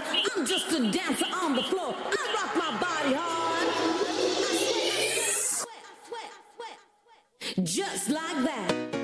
I'm just a dancer on the floor. I rock my body hard. I sweat, sweat, sweat, sweat, sweat. Just like that.